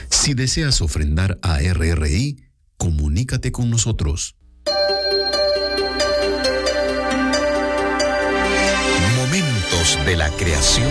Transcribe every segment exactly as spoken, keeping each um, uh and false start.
Si deseas ofrendar a R R I, comunícate con nosotros. Momentos de la creación.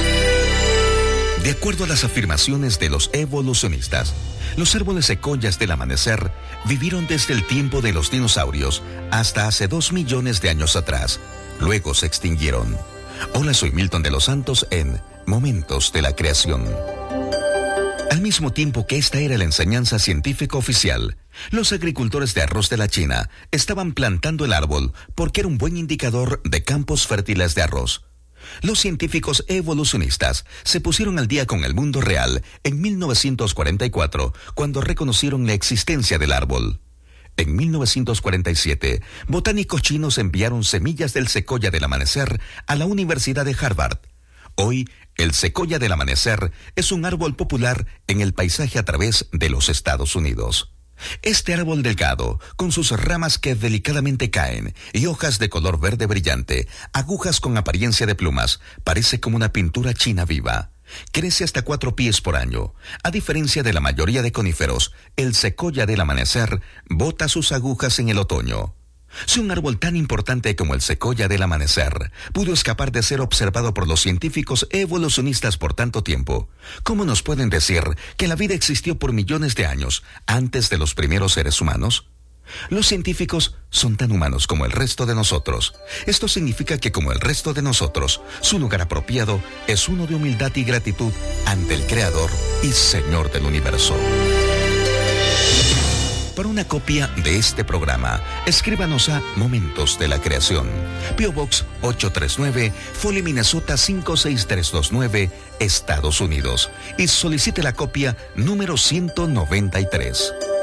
De acuerdo a las afirmaciones de los evolucionistas, los árboles secoyas del amanecer vivieron desde el tiempo de los dinosaurios hasta hace dos millones de años atrás. Luego se extinguieron. Hola, soy Milton de los Santos en Momentos de la Creación. Al mismo tiempo que esta era la enseñanza científica oficial, los agricultores de arroz de la China estaban plantando el árbol porque era un buen indicador de campos fértiles de arroz. Los científicos evolucionistas se pusieron al día con el mundo real en mil novecientos cuarenta y cuatro, cuando reconocieron la existencia del árbol. En mil novecientos cuarenta y siete, botánicos chinos enviaron semillas del secoya del amanecer a la Universidad de Harvard. Hoy, el secoya del amanecer es un árbol popular en el paisaje a través de los Estados Unidos. Este árbol delgado, con sus ramas que delicadamente caen y hojas de color verde brillante, agujas con apariencia de plumas, parece como una pintura china viva. Crece hasta cuatro pies por año. A diferencia de la mayoría de coníferos, el secoya del amanecer bota sus agujas en el otoño. Si un árbol tan importante como el secoya del amanecer pudo escapar de ser observado por los científicos evolucionistas por tanto tiempo, ¿cómo nos pueden decir que la vida existió por millones de años antes de los primeros seres humanos? Los científicos son tan humanos como el resto de nosotros. Esto significa que, como el resto de nosotros, su lugar apropiado es uno de humildad y gratitud ante el Creador y Señor del universo. Para una copia de este programa, escríbanos a Momentos de la Creación, P O Box ocho tres nueve, Foley, Minnesota cinco seis tres dos nueve, Estados Unidos, y solicite la copia número ciento noventa y tres.